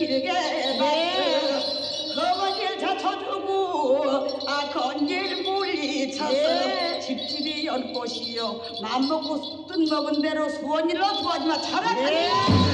길게 봤어. 거거지를 자쳐주고 건질 물이 찼어. 집집이 연꽃이요 맘먹고 뜻 먹은 대로 수원이로 수하지마 차라리